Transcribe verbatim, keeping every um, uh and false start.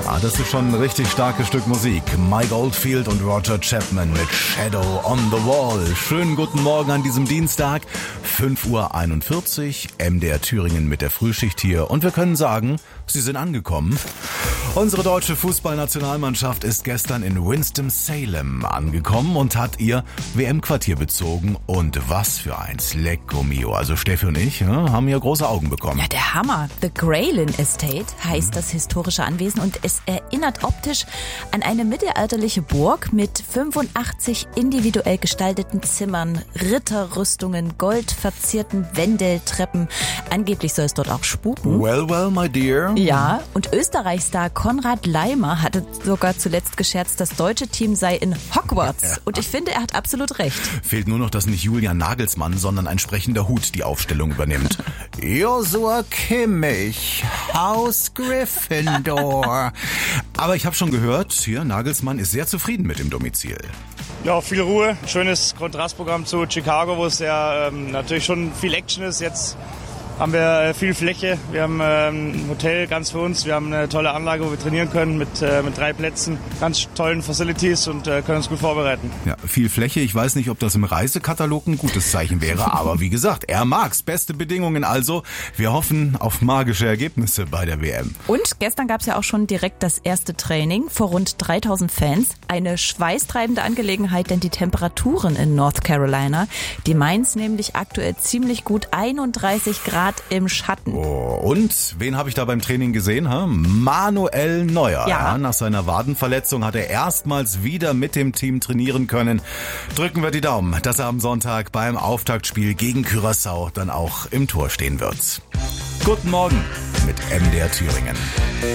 Ah, das ist schon ein richtig starkes Stück Musik. Mike Oldfield und Roger Chapman mit Shadow on the Wall. Schönen guten Morgen an diesem Dienstag, fünf Uhr einundvierzig, M D R Thüringen mit der Frühschicht hier. Und wir können sagen, Sie sind angekommen. Unsere deutsche Fußballnationalmannschaft ist gestern in Winston-Salem angekommen und hat ihr W M-Quartier bezogen. Und was für eins, Lecco Mio. Also Steffi und ich ja, haben hier große Augen bekommen. Ja, der Hammer. The Graylin Estate heißt das historische Anwesen und es erinnert optisch an eine mittelalterliche Burg mit fünfundachtzig individuell gestalteten Zimmern, Ritterrüstungen, goldverzierten Wendeltreppen. Angeblich soll es dort auch spuken. Well, well, my dear. Ja, und Österreichstar Konrad Leimer hatte sogar zuletzt gescherzt, das deutsche Team sei in Hogwarts. Ja. Und ich finde, er hat absolut recht. Fehlt nur noch, dass nicht Julian Nagelsmann, sondern ein sprechender Hut die Aufstellung übernimmt. Joshua Kimmich, Haus Gryffindor. Aber ich habe schon gehört, hier, Nagelsmann ist sehr zufrieden mit dem Domizil. Ja, viel Ruhe, schönes Kontrastprogramm zu Chicago, wo es ja ähm, natürlich schon viel Action ist. Jetzt haben wir viel Fläche, wir haben ähm, ein Hotel ganz für uns, wir haben eine tolle Anlage, wo wir trainieren können mit, äh, mit drei Plätzen, ganz tollen Facilities und äh, können uns gut vorbereiten. Ja, viel Fläche, ich weiß nicht, ob das im Reisekatalog ein gutes Zeichen wäre, aber wie gesagt, er mag's, beste Bedingungen also. Wir hoffen auf magische Ergebnisse bei der W M. Und gestern gab's ja auch schon direkt das erste Training vor rund dreitausend Fans. Eine schweißtreibende Angelegenheit, denn die Temperaturen in North Carolina, die meint's nämlich aktuell ziemlich gut, einunddreißig Grad im Schatten. Oh, und wen habe ich da beim Training gesehen? Huh? Manuel Neuer. Ja. Nach seiner Wadenverletzung hat er erstmals wieder mit dem Team trainieren können. Drücken wir die Daumen, dass er am Sonntag beim Auftaktspiel gegen Curaçao dann auch im Tor stehen wird. Guten Morgen mit M D R Thüringen.